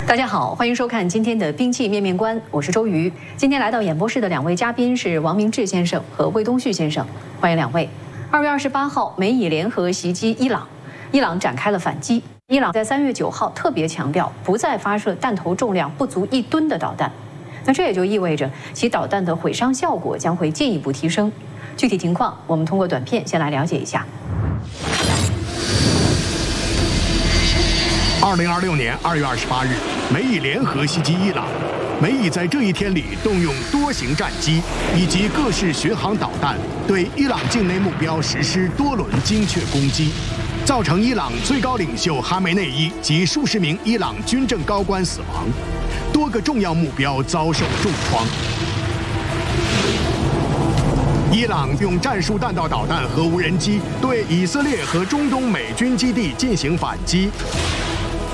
大家好，欢迎收看今天的兵器面面观，我是周瑜。今天来到演播室的两位嘉宾是王明志先生和魏东旭先生，欢迎两位。2月28号，美以联合袭击伊朗，伊朗展开了反击。伊朗在3月9号特别强调，不再发射弹头重量不足1吨的导弹。那这也就意味着其导弹的毁伤效果将会进一步提升。具体情况，我们通过短片先来了解一下。 2026年2月28日，美以联合袭击伊朗。美以在这一天里动用多型战机以及各式巡航导弹，对伊朗境内目标实施多轮精确攻击，造成伊朗最高领袖哈梅内伊及数十名伊朗军政高官死亡，多个重要目标遭受重创。伊朗用战术弹道导弹和无人机对以色列和中东美军基地进行反击，